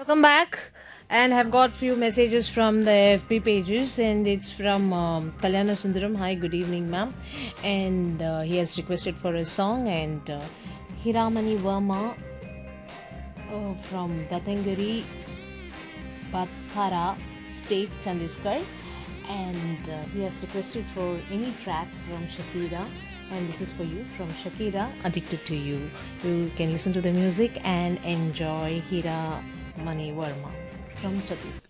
Welcome back, and have got few messages from the FB pages, and it's from Kalyana Sundaram. Hi, good evening, ma'am. And he has requested for a song, and Hiramani Verma from Datangari, Bathara State, Chandigarh, and he has requested for any track from Shakira. And this is for you from Shakira, Addicted to You. You can listen to the music and enjoy Hira Mani Verma from Chhattisgarh.